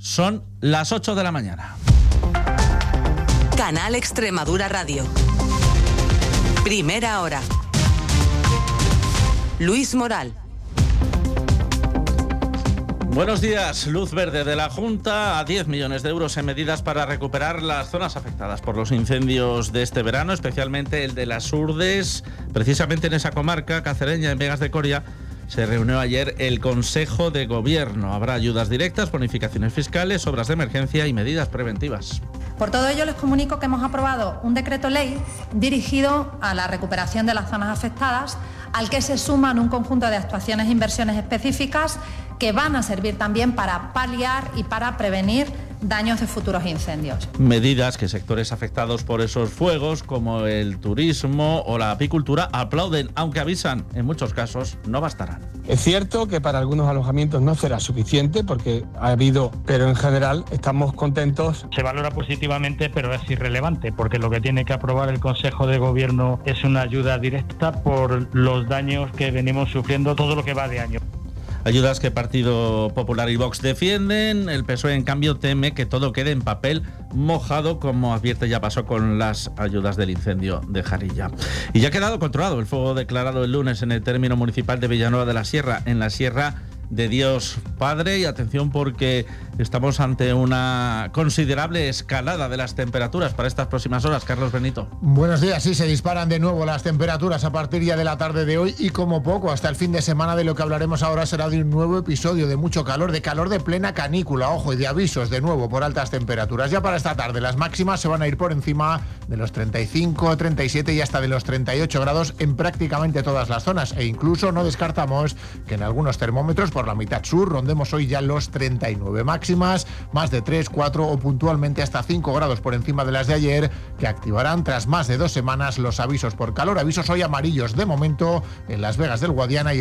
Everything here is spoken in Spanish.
Son las 8 de la mañana. Canal Extremadura Radio. Primera hora. Luis Moral. Buenos días. Luz verde de la Junta a 10 millones de euros en medidas para recuperar las zonas afectadas por los incendios de este verano, especialmente el de las Urdes. Precisamente en esa comarca cacereña, en Vegas de Coria, se reunió ayer el Consejo de Gobierno. Habrá ayudas directas, bonificaciones fiscales, obras de emergencia y medidas preventivas. Por todo ello, les comunico que hemos aprobado un decreto ley dirigido a la recuperación de las zonas afectadas, al que se suman un conjunto de actuaciones e inversiones específicas que van a servir también para paliar y para prevenir daños de futuros incendios. Medidas que sectores afectados por esos fuegos, como el turismo o la apicultura, aplauden, aunque avisan, en muchos casos no bastarán. Es cierto que para algunos alojamientos no será suficiente, porque ha habido, pero en general estamos contentos. Se valora positivamente, pero es irrelevante, porque lo que tiene que aprobar el Consejo de Gobierno es una ayuda directa por los daños que venimos sufriendo todo lo que va de año. Ayudas que Partido Popular y Vox defienden. El PSOE, en cambio, teme que todo quede en papel mojado, como advierte ya pasó con las ayudas del incendio de Jarilla. Y ya ha quedado controlado el fuego declarado el lunes en el término municipal de Villanueva de la Sierra, en la Sierra de Dios Padre. Y atención, porque estamos ante una considerable escalada de las temperaturas para estas próximas horas. Carlos Benito. Buenos días. Sí, se disparan de nuevo las temperaturas a partir ya de la tarde de hoy y como poco hasta el fin de semana. De lo que hablaremos ahora será de un nuevo episodio de mucho calor, de calor de plena canícula, ojo, y de avisos de nuevo por altas temperaturas. Ya para esta tarde las máximas se van a ir por encima de los 35, 37 y hasta de los 38 grados en prácticamente todas las zonas, e incluso no descartamos que en algunos termómetros por la mitad sur rondemos hoy ya los 39. Máximas más de 3, 4 o puntualmente hasta 5 grados por encima de las de ayer, que activarán tras más de 2 semanas los avisos por calor. Avisos hoy amarillos de momento en Las Vegas del Guadiana y